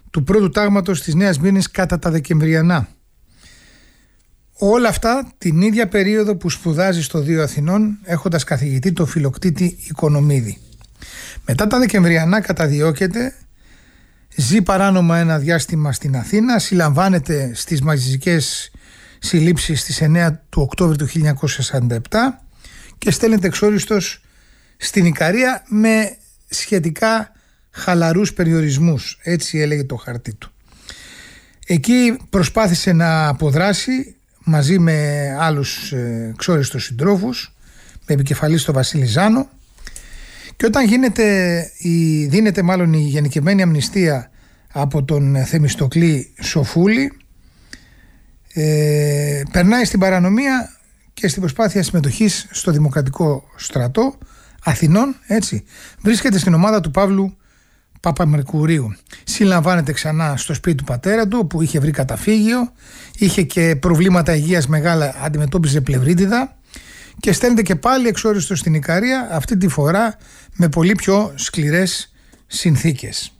του πρώτου τάγματος της Νέας Μύρνης κατά τα Δεκεμβριανά. Όλα αυτά την ίδια περίοδο που σπουδάζει στο Δίο Αθηνών, έχοντας καθηγητή τον Φιλοκτήτη Οικονομίδη. Μετά τα Δεκεμβριανά καταδιώκεται, ζει παράνομα ένα διάστημα στην Αθήνα, συλλαμβάνεται στις μαζικές συλλήψεις στις 9 του Οκτώβρη του 1947 και στέλνεται εξόριστος στην Ικαρία με σχετικά χαλαρούς περιορισμούς, έτσι έλεγε το χαρτί του. Εκεί προσπάθησε να αποδράσει μαζί με άλλους εξόριστους συντρόφους, με επικεφαλή στο Βασίλη Ζάνο, και όταν δίνεται μάλλον η γενικευμένη αμνηστία από τον Θεμιστοκλή Σοφούλη, περνάει στην παρανομία και στην προσπάθεια συμμετοχής στο Δημοκρατικό Στρατό Αθηνών, έτσι. Βρίσκεται στην ομάδα του Παύλου Παπαμερκουρίου. Συλλαμβάνεται ξανά στο σπίτι του πατέρα του, που είχε βρει καταφύγιο, είχε και προβλήματα υγείας μεγάλα, αντιμετώπιζε πλευρίτιδα, και στέλνεται και πάλι εξόριστο στην Ικαρία, αυτή τη φορά με πολύ πιο σκληρές συνθήκες.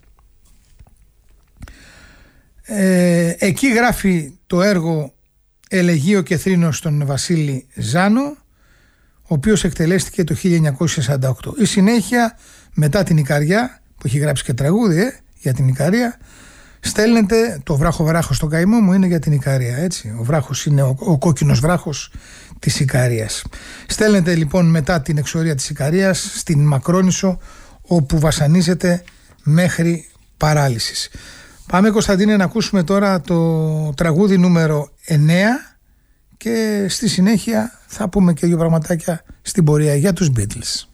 Εκεί γράφει το έργο «Ελεγείο και Θρήνος» στον Βασίλη Ζάνο, ο οποίος εκτελέστηκε το 1948. Η συνέχεια, μετά την Ικαριά, που έχει γράψει και τραγούδι για την Ικαρία, στέλνεται το βράχο βράχο στον καημό μου, είναι για την Ικαρία, έτσι. Ο βράχος είναι ο κόκκινος βράχος της Ικαρίας. Στέλνεται λοιπόν μετά την εξορία της Ικαρίας στην Μακρόνισσο, όπου βασανίζεται μέχρι παράλυσης. Πάμε, Κωνσταντίνε, να ακούσουμε τώρα το τραγούδι νούμερο 9 και στη συνέχεια θα πούμε και δύο πραγματάκια στην πορεία για τους Beatles.